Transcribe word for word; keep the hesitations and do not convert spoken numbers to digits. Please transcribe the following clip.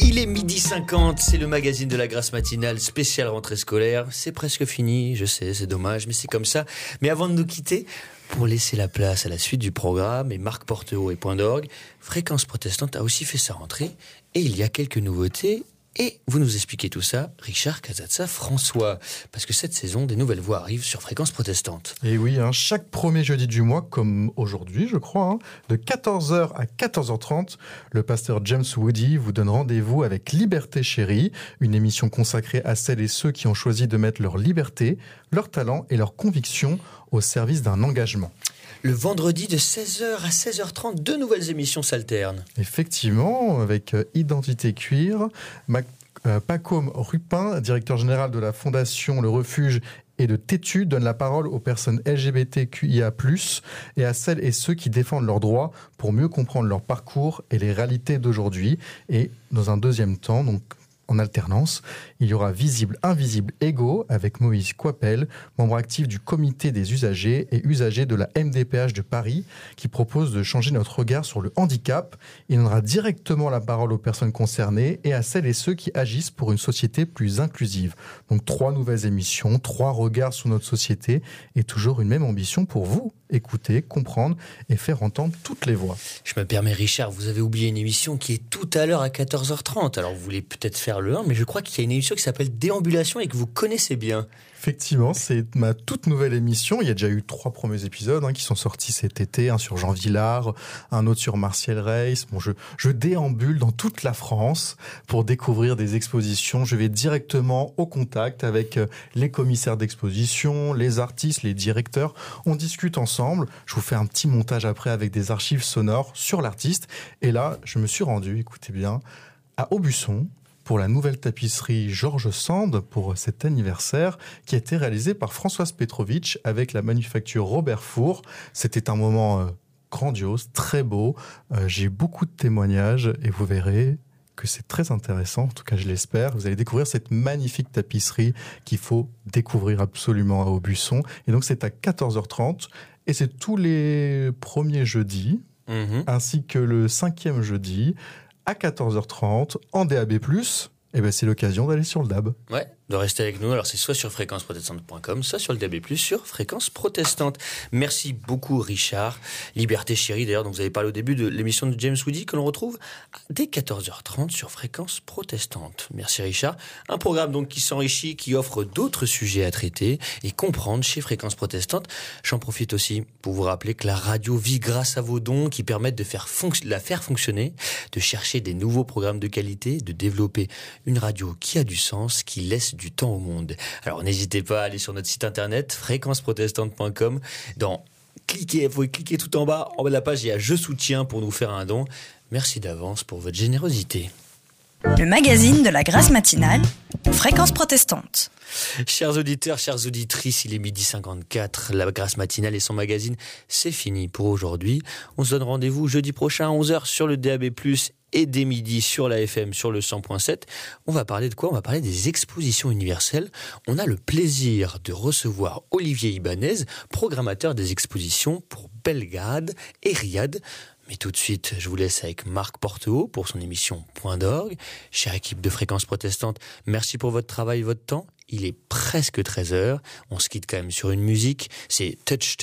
Il est midi cinquante, c'est le magazine de la Grâce matinale spéciale rentrée scolaire. C'est presque fini, je sais, c'est dommage, mais c'est comme ça. Mais avant de nous quitter, pour laisser la place à la suite du programme, et Marc Porteau et Point d'Orgue, Fréquence Protestante a aussi fait sa rentrée, et il y a quelques nouveautés. Et vous nous expliquez tout ça, Richard Casazza François, parce que cette saison, des nouvelles voix arrivent sur Fréquence Protestante. Et oui, hein, chaque premier jeudi du mois, comme aujourd'hui, je crois, hein, de quatorze heures à quatorze heures trente, le pasteur James Woody vous donne rendez-vous avec Liberté Chérie, une émission consacrée à celles et ceux qui ont choisi de mettre leur liberté, leur talent et leur conviction au service d'un engagement. Le vendredi de seize heures à seize heures trente, deux nouvelles émissions s'alternent. Effectivement, avec euh, Identité Cuir, Mac- euh, Pacôme Rupin, directeur général de la Fondation Le Refuge et de Tétu, donne la parole aux personnes L G B T Q I A plus, et à celles et ceux qui défendent leurs droits pour mieux comprendre leur parcours et les réalités d'aujourd'hui. Et dans un deuxième temps, donc en alternance, il y aura Visible, Invisible, Égaux avec Moïse Coipel, membre actif du comité des usagers et usager de la M D P H de Paris, qui propose de changer notre regard sur le handicap. Il donnera directement la parole aux personnes concernées et à celles et ceux qui agissent pour une société plus inclusive. Donc trois nouvelles émissions, trois regards sur notre société et toujours une même ambition pour vous. Écouter, comprendre et faire entendre toutes les voix. Je me permets, Richard, vous avez oublié une émission qui est tout à l'heure à quatorze heures trente. Alors vous voulez peut-être faire le un, mais je crois qu'il y a une émission qui s'appelle Déambulation et que vous connaissez bien. Effectivement, c'est ma toute nouvelle émission. Il y a déjà eu trois premiers épisodes hein, qui sont sortis cet été, un sur Jean Villard, un autre sur Martial Reis. Bon, je, je déambule dans toute la France pour découvrir des expositions. Je vais directement au contact avec les commissaires d'exposition, les artistes, les directeurs. On discute ensemble. Je vous fais un petit montage après avec des archives sonores sur l'artiste. Et là, je me suis rendu, écoutez bien, à Aubusson, pour la nouvelle tapisserie Georges Sand pour cet anniversaire qui a été réalisée par Françoise Petrovitch avec la manufacture Robert Four. C'était un moment euh, grandiose, très beau. Euh, j'ai eu beaucoup de témoignages et vous verrez que c'est très intéressant, en tout cas je l'espère. Vous allez découvrir cette magnifique tapisserie qu'il faut découvrir absolument à Aubusson. Et donc c'est à quatorze heures trente et c'est tous les premiers jeudis, mmh. ainsi que le cinquième jeudi à quatorze heures trente en D A B plus, et ben c'est l'occasion d'aller sur le D A B. Ouais, de rester avec nous. Alors c'est soit sur fréquence protestante point com, soit sur le D A B plus, sur Fréquence Protestante. Merci beaucoup Richard. Liberté Chérie d'ailleurs, dont vous avez parlé au début de l'émission de James Woody, que l'on retrouve dès quatorze heures trente sur Fréquence Protestante. Merci Richard. Un programme donc qui s'enrichit, qui offre d'autres sujets à traiter et comprendre chez Fréquence Protestante. J'en profite aussi pour vous rappeler que la radio vit grâce à vos dons qui permettent de faire fonc- la faire fonctionner, de chercher des nouveaux programmes de qualité, de développer une radio qui a du sens, qui laisse du temps au monde. Alors n'hésitez pas à aller sur notre site internet fréquence protestante point com. Dans cliquez, vous pouvez cliquer tout en bas, en bas de la page, il y a Je soutiens pour nous faire un don. Merci d'avance pour votre générosité. Le magazine de la Grâce matinale, Fréquence Protestante. Chers auditeurs, chères auditrices, il est midi cinquante-quatre. La Grâce matinale et son magazine, c'est fini pour aujourd'hui. On se donne rendez-vous jeudi prochain à onze heures sur le D A B plus, et dès midi sur la F M sur le cent point sept. On va parler de quoi ? On va parler des expositions universelles. On a le plaisir de recevoir Olivier Ibanez, programmateur des expositions pour Belgrade et Riyad. Mais tout de suite, je vous laisse avec Marc Porteau pour son émission Point d'Orgue. Chère équipe de Fréquence Protestante, merci pour votre travail et votre temps. Il est presque treize heures. On se quitte quand même sur une musique. C'est Touch